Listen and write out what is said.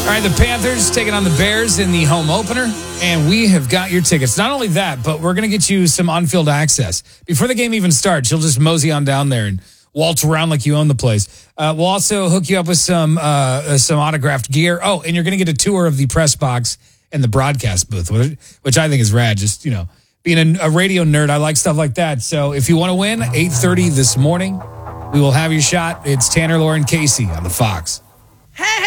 All right, the Panthers taking on the Bears in the home opener, and we have got your tickets. Not only that, but we're going to get you some on-field access. Before the game even starts, you'll just mosey on down there and waltz around like you own the place. We'll also hook you up with some autographed gear. Oh, and you're going to get a tour of the press box and the broadcast booth, which I think is rad. Just, being a radio nerd, I like stuff like that. So if you want to win, 8:30 this morning, we will have your shot. It's Tanner, Lauren, Casey on the Fox. Hey!